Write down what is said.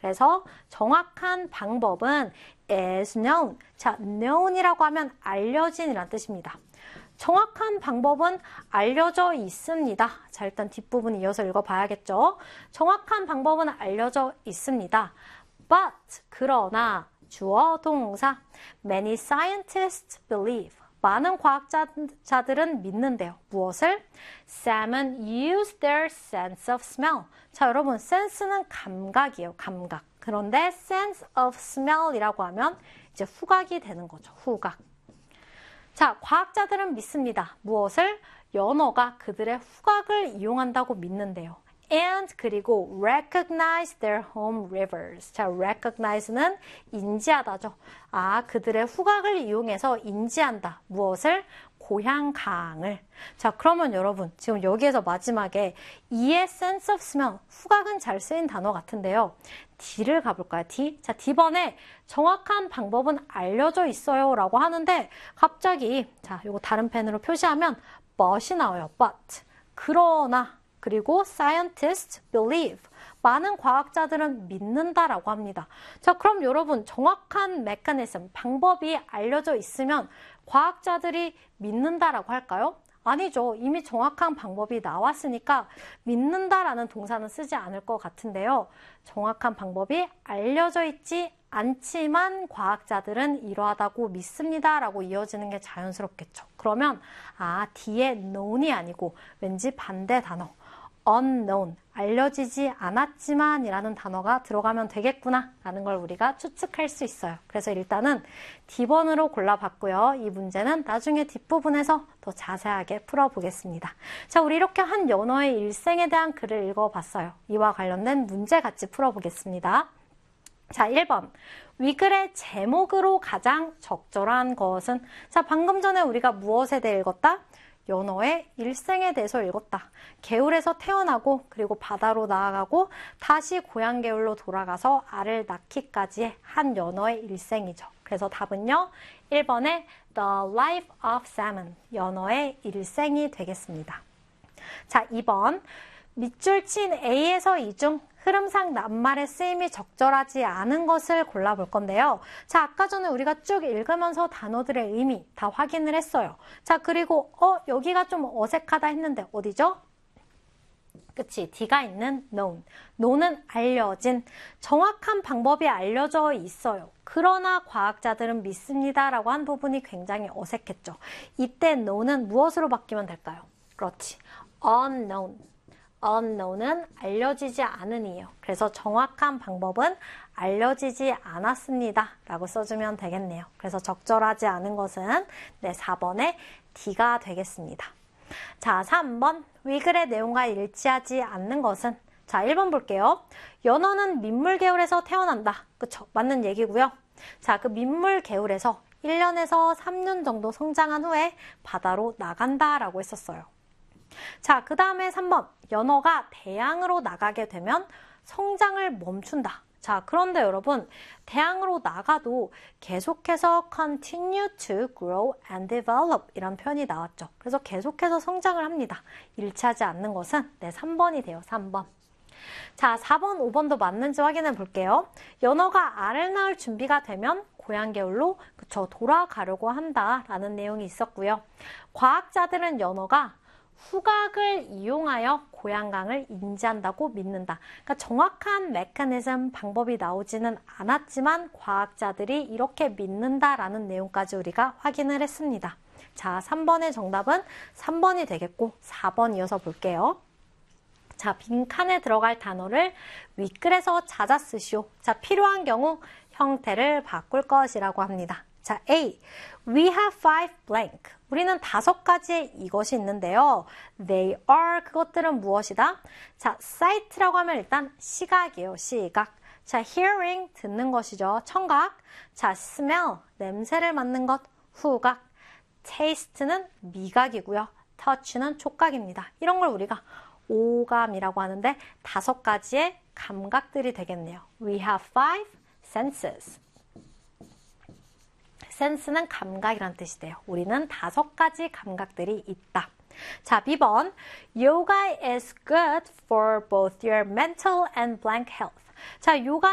그래서 정확한 방법은 is known. 자, known이라고 하면 알려진이라는 뜻입니다. 정확한 방법은 알려져 있습니다. 자, 일단 뒷부분 이어서 읽어봐야겠죠. 정확한 방법은 알려져 있습니다. But, 그러나, 주어, 동사, many scientists believe. 많은 과학자들은 믿는데요. 무엇을? Salmon use their sense of smell. 자, 여러분, sense는 감각이에요. 감각. 그런데 sense of smell이라고 하면 이제 후각이 되는 거죠. 후각. 자, 과학자들은 믿습니다. 무엇을? 연어가 그들의 후각을 이용한다고 믿는데요. And 그리고 recognize their home rivers. 자, recognize는 인지하다죠. 아, 그들의 후각을 이용해서 인지한다. 무엇을? 고향 강을. 자, 그러면 여러분 지금 여기에서 마지막에 E의 sense of smell. 후각은 잘 쓰인 단어 같은데요. D를 가볼까요? D. 자, D번에 정확한 방법은 알려져 있어요 라고 하는데 갑자기 자, 요거 다른 펜으로 표시하면 but이 나와요. but. 그러나 그리고 scientists believe. 많은 과학자들은 믿는다라고 합니다. 자, 그럼 여러분 정확한 메커니즘, 방법이 알려져 있으면 과학자들이 믿는다라고 할까요? 아니죠. 이미 정확한 방법이 나왔으니까 믿는다라는 동사는 쓰지 않을 것 같은데요. 정확한 방법이 알려져 있지 않지만 과학자들은 이러하다고 믿습니다라고 이어지는 게 자연스럽겠죠. 그러면 아, 뒤에 known이 아니고 왠지 반대 단어. unknown, 알려지지 않았지만 이라는 단어가 들어가면 되겠구나 라는 걸 우리가 추측할 수 있어요. 그래서 일단은 D번으로 골라봤고요. 이 문제는 나중에 뒷부분에서 더 자세하게 풀어보겠습니다. 자, 우리 이렇게 한 연어의 일생에 대한 글을 읽어봤어요. 이와 관련된 문제 같이 풀어보겠습니다. 자, 1번. 위글의 제목으로 가장 적절한 것은? 자, 방금 전에 우리가 무엇에 대해 읽었다? 연어의 일생에 대해서 읽었다. 개울에서 태어나고 그리고 바다로 나아가고 다시 고향 개울로 돌아가서 알을 낳기까지의 한 연어의 일생이죠. 그래서 답은요. 1번의 The Life of Salmon, 연어의 일생이 되겠습니다. 자, 2번. 밑줄 친 A에서 이중 흐름상 낱말의 쓰임이 적절하지 않은 것을 골라볼 건데요. 자, 아까 전에 우리가 쭉 읽으면서 단어들의 의미 다 확인을 했어요. 자, 그리고 여기가 좀 어색하다 했는데 어디죠? 그치, D가 있는 known. know는 알려진, 정확한 방법이 알려져 있어요. 그러나 과학자들은 믿습니다 라고 한 부분이 굉장히 어색했죠. 이때 know는 무엇으로 바뀌면 될까요? 그렇지, unknown. unknown은 알려지지 않은이에요. 그래서 정확한 방법은 알려지지 않았습니다 라고 써주면 되겠네요. 그래서 적절하지 않은 것은 네, 4번의 D가 되겠습니다. 자, 3번. 위글의 내용과 일치하지 않는 것은? 자, 1번 볼게요. 연어는 민물 개울에서 태어난다. 그쵸? 맞는 얘기고요. 자, 그 민물 개울에서 1년에서 3년 정도 성장한 후에 바다로 나간다 라고 했었어요. 자, 그 다음에 3번. 연어가 대양으로 나가게 되면 성장을 멈춘다. 자, 그런데 여러분, 대양으로 나가도 계속해서 continue to grow and develop 이란 표현이 나왔죠. 그래서 계속해서 성장을 합니다. 일치하지 않는 것은 네, 3번이 돼요. 3번. 자, 4번, 5번도 맞는지 확인해 볼게요. 연어가 알을 낳을 준비가 되면 고향 개울로 돌아가려고 한다라는 내용이 있었고요. 과학자들은 연어가 후각을 이용하여 고향강을 인지한다고 믿는다. 그러니까 정확한 메커니즘 방법이 나오지는 않았지만 과학자들이 이렇게 믿는다라는 내용까지 우리가 확인을 했습니다. 자, 3번의 정답은 3번이 되겠고 4번 이어서 볼게요. 자, 빈칸에 들어갈 단어를 윗글에서 찾아 쓰시오. 자, 필요한 경우 형태를 바꿀 것이라고 합니다. 자, A. We have 5 blank. 우리는 5가지의 이것이 있는데요. They are, 그것들은 무엇이다? 자, sight라고 하면 일단 시각이에요. 시각. 자, hearing, 듣는 것이죠. 청각. 자, smell, 냄새를 맡는 것. 후각. taste는 미각이고요. touch는 촉각입니다. 이런 걸 우리가 오감이라고 하는데 5가지의 감각들이 되겠네요. We have 5 senses. 센스는 감각이란 뜻이 돼요. 우리는 5가지 감각들이 있다. 자, B번. Yoga is good for both your mental and blank health. 자, 요가